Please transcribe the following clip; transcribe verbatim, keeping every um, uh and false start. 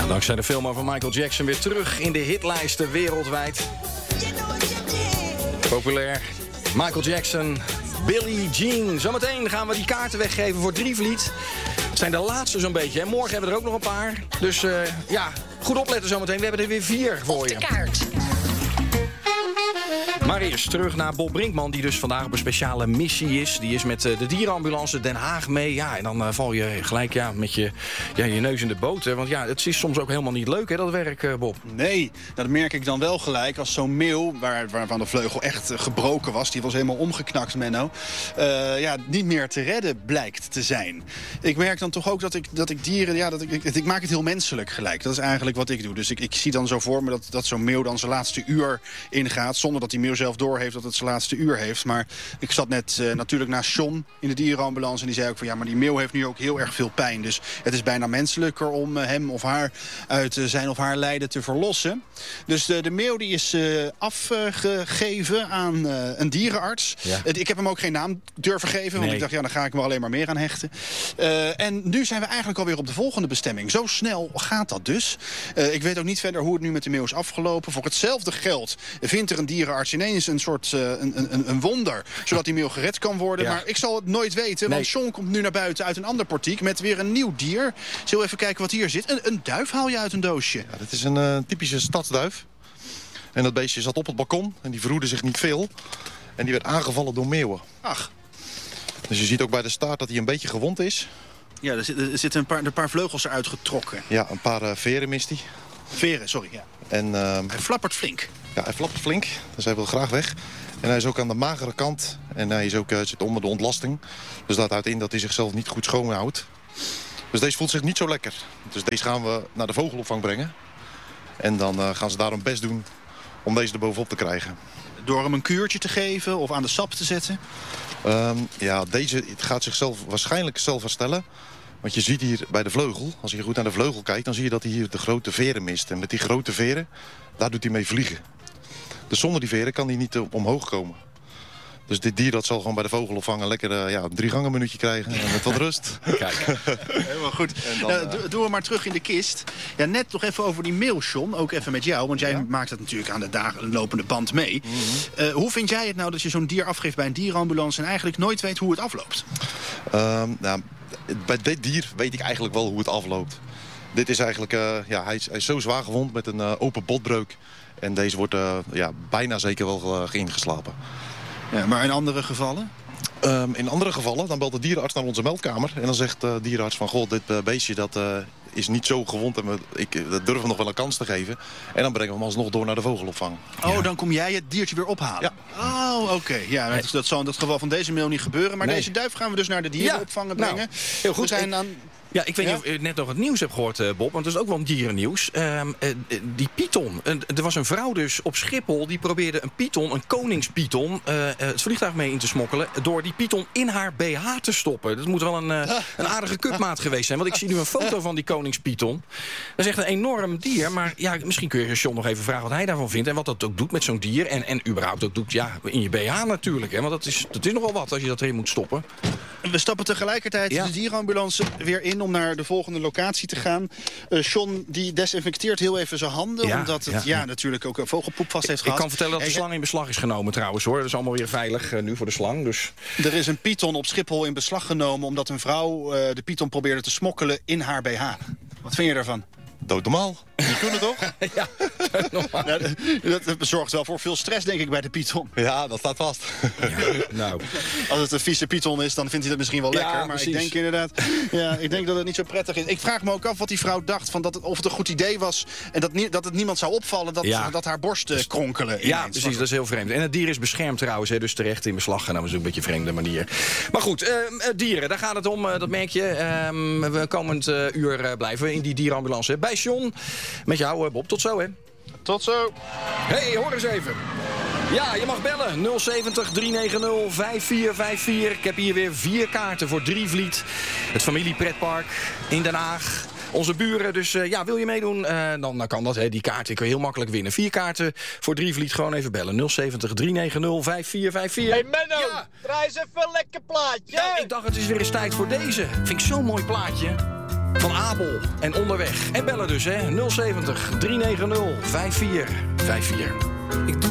Dankzij de film over Michael Jackson weer terug in de hitlijsten wereldwijd. Populair. Michael Jackson, Billie Jean. Zometeen gaan we die kaarten weggeven voor Drievliet. Het zijn de laatste zo'n beetje. Hè? Morgen hebben we er ook nog een paar. Dus uh, ja, goed opletten zometeen. We hebben er weer vier voor je. Op de kaart. Maar eerst terug naar Bob Brinkman, die dus vandaag op een speciale missie is. Die is met de dierenambulance Den Haag mee. Ja, en dan uh, val je gelijk ja, met je, ja, je neus in de boot. Hè? Want ja, het is soms ook helemaal niet leuk, hè, dat werk, uh, Bob. Nee, dat merk ik dan wel gelijk. Als zo'n meeuw, waar, waarvan de vleugel echt uh, gebroken was... die was helemaal omgeknakt, Menno... Uh, ja, niet meer te redden blijkt te zijn. Ik merk dan toch ook dat ik, dat ik dieren... Ja, dat ik, ik, ik maak het heel menselijk gelijk. Dat is eigenlijk wat ik doe. Dus ik, ik zie dan zo voor me dat, dat zo'n meeuw dan zijn laatste uur ingaat... zonder dat die meeuw zelf doorheeft dat het zijn laatste uur heeft. Maar ik zat net uh, natuurlijk naast John in de dierenambulance... en die zei ook van ja, maar die meeuw heeft nu ook heel erg veel pijn. Dus het is bijna menselijker om uh, hem of haar uit uh, zijn of haar lijden te verlossen. Dus uh, de meeuw die is uh, afgegeven aan uh, een dierenarts. Ja. Uh, ik heb hem ook geen naam durven geven, want nee. ik dacht ja, dan ga ik me alleen maar meer aan hechten. Uh, en nu zijn we eigenlijk alweer op de volgende bestemming. Zo snel gaat dat dus. Uh, ik weet ook niet verder hoe het nu met de meeuw is afgelopen. Voor hetzelfde geld vindt er een dierenarts ineens een soort uh, een, een, een wonder, zodat die meeuw gered kan worden. Ja. Maar ik zal het nooit weten, nee. want John komt nu naar buiten uit een ander portiek met weer een nieuw dier. Zullen we even kijken wat hier zit? Een, een duif haal je uit een doosje. Ja, dit is een uh, typische stadsduif. En dat beestje zat op het balkon en die verroerde zich niet veel. En die werd aangevallen door meeuwen. Ach. Dus je ziet ook bij de staart dat hij een beetje gewond is. Ja, er zitten er zit een, paar, een paar vleugels eruit getrokken. Ja, een paar uh, veren mist hij. Veren, sorry, ja. En, uh, hij flappert flink. Ja, hij flappert flink, dus hij wil graag weg. En hij is ook aan de magere kant en hij is ook, uh, zit onder de ontlasting. Dus dat houdt in dat hij zichzelf niet goed schoonhoudt. Dus deze voelt zich niet zo lekker. Dus deze gaan we naar de vogelopvang brengen. En dan uh, gaan ze daar hun best doen om deze er bovenop te krijgen. Door hem een kuurtje te geven of aan de sap te zetten? Um, ja, deze het gaat zichzelf waarschijnlijk zelf herstellen. Want je ziet hier bij de vleugel, als je goed naar de vleugel kijkt... dan zie je dat hij hier de grote veren mist. En met die grote veren, daar doet hij mee vliegen. Dus zonder die veren kan hij niet uh, omhoog komen. Dus dit dier dat zal gewoon bij de vogelopvang lekker uh, ja, een drie gangen minuutje krijgen. En met wat rust. Kijk, helemaal goed. Dan, uh, uh, doen we maar terug in de kist. Ja, net nog even over die mail, John. Ook even met jou, want jij ja. maakt het natuurlijk aan de dagen lopende band mee. Mm-hmm. uh, hoe vind jij het nou dat je zo'n dier afgeeft bij een dierenambulance... en eigenlijk nooit weet hoe het afloopt? Um, nou, bij dit dier weet ik eigenlijk wel hoe het afloopt. Dit is eigenlijk, uh, ja, hij is, hij is zo zwaar gewond met een uh, open botbreuk. En deze wordt uh, ja, bijna zeker wel uh, ingeslapen. Ja, maar in andere gevallen? Um, in andere gevallen, dan belt de dierenarts naar onze meldkamer. En dan zegt de dierenarts van, goh, dit uh, beestje dat, uh, is niet zo gewond. En we, ik uh, durf hem nog wel een kans te geven. En dan brengen we hem alsnog door naar de vogelopvang. Oh, ja. Dan kom jij het diertje weer ophalen? Ja. Oh, oké. Okay. Ja, dat, dat zal in het geval van deze mail niet gebeuren. Maar nee. deze duif gaan we dus naar de dierenopvang ja. brengen. Nou, heel goed. We zijn aan... Ja, ik weet ja? niet of je net nog het nieuws hebt gehoord, uh, Bob. Want het is ook wel een dierennieuws. Uh, uh, die python. Uh, er was een vrouw dus op Schiphol. Die probeerde een python, een koningspython... Uh, uh, het vliegtuig mee in te smokkelen. Door die python in haar B H te stoppen. Dat moet wel een, uh, een aardige cupmaat geweest zijn. Want ik zie nu een foto van die koningspython. Dat is echt een enorm dier. Maar ja, misschien kun je John nog even vragen wat hij daarvan vindt. En wat dat ook doet met zo'n dier. En, en überhaupt ook doet ja, in je B H natuurlijk. Hè, want dat is, dat is nogal wat als je dat erin moet stoppen. We stappen tegelijkertijd ja. de dierenambulance weer in om naar de volgende locatie te gaan. Uh, John die desinfecteert heel even zijn handen, ja, omdat het ja, ja, ja. natuurlijk ook een vogelpoep vast heeft ik, gehad. Ik kan vertellen dat de slang in beslag is genomen trouwens hoor. Dat is allemaal weer veilig uh, nu voor de slang. Dus. Er is een python op Schiphol in beslag genomen omdat een vrouw uh, de python probeerde te smokkelen in haar B H. Wat vind je daarvan? Doodnormaal. Die kunnen toch? Ja, normaal. Ja, dat, dat zorgt wel voor veel stress, denk ik, bij de python. Ja, dat staat vast. Ja, nou. Als het een vieze python is, dan vindt hij dat misschien wel lekker. Ja, maar precies. ik denk inderdaad ja, ik denk dat het niet zo prettig is. Ik vraag me ook af wat die vrouw dacht, van dat het, of het een goed idee was... en dat, nie, dat het niemand zou opvallen dat, ja. dat haar borsten kronkelen. Ja, ineens. Precies, dat is heel vreemd. En het dier is beschermd trouwens, hè, dus terecht in beslag genomen. Dat is een beetje een vreemde manier. Maar goed, uh, dieren, daar gaat het om, uh, dat merk je. Uh, we komend uh, uur uh, blijven in die dierenambulance. Bij John, met jou uh, Bob. Tot zo, hè. Tot zo. Hey, hoor eens even. Ja, je mag bellen. nul zeventig, driehonderdnegentig, vijf vier vijf vier. Ik heb hier weer vier kaarten voor Drievliet. Het familiepretpark in Den Haag. Onze buren, dus uh, ja, wil je meedoen? Uh, dan, dan kan dat, hè, die kaarten kun je heel makkelijk winnen. Vier kaarten voor Drievliet, gewoon even bellen. nul zeventig, driehonderdnegentig, vijf vier vijf vier. Hey Menno, ja. draai eens even een lekker plaatje. Nou, ik dacht, het is weer eens tijd voor deze. Vind ik zo'n mooi plaatje. van Abel en Onderweg. En bellen dus, hè. nul zeventig, drie negen nul, vijf vier vijf vier.